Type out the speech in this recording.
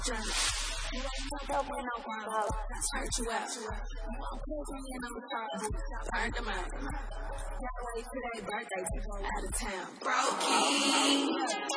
You ain't no with no ball. Turned you out. You want pussy and I'm trouble. Turned them out. Gotta wait till their birthday to go out of town. Brokey.